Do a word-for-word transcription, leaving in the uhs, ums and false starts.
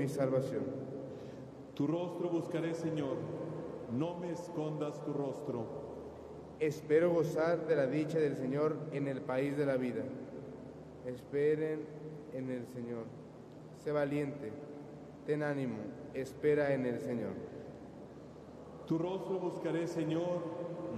salvación. Tu rostro buscaré, Señor, no me escondas tu rostro. Espero gozar de la dicha del Señor en el país de la vida. Esperen en el Señor. Sé valiente, ten ánimo, espera en el Señor. Tu rostro buscaré, Señor,